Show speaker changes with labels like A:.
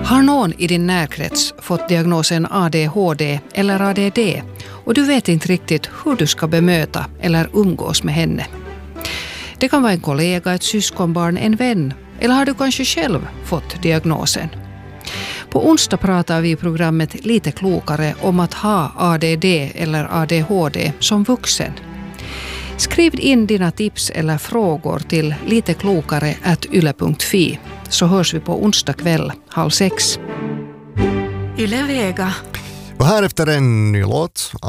A: Har någon i din närkrets fått diagnosen ADHD eller ADD och du vet inte riktigt hur du ska bemöta eller umgås med henne? Det kan vara en kollega, ett syskonbarn, en vän eller har du kanske själv fått diagnosen? På onsdag pratar vi i programmet Lite klokare om att ha ADD eller ADHD som vuxen. Skriv in dina tips eller frågor till liteklokare@yle.fi så hörs vi på onsdag kväll 5:30.
B: Yle Vega.
C: Och här efter en ny låt